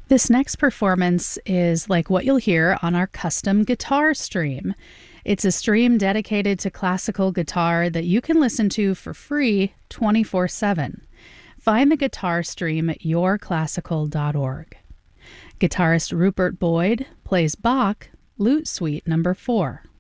This next performance is like what you'll hear on our custom guitar stream. It's a stream dedicated to classical guitar that you can listen to for free 24/7. Find the guitar stream at yourclassical.org. Guitarist Rupert Boyd plays Bach, Lute Suite Number 4.